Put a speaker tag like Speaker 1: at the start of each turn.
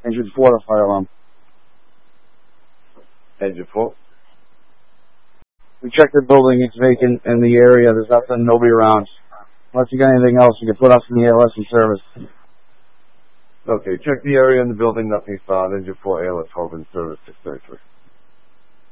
Speaker 1: Engine 4, the fire alarm.
Speaker 2: Engine 4.
Speaker 1: We checked the building, it's vacant in the area, there's nothing, nobody around. Unless you got anything else, you can put us in the ALS in service.
Speaker 2: Okay, check the area in the building, nothing found. Engine 4, ALS, Hogan, service 633.